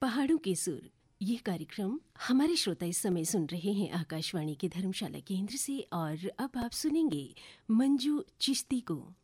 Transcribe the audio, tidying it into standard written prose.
पहाड़ों के सुर। ये कार्यक्रम हमारे श्रोता इस समय सुन रहे हैं आकाशवाणी के धर्मशाला केंद्र से। और अब आप सुनेंगे मंजू चिश्ती को।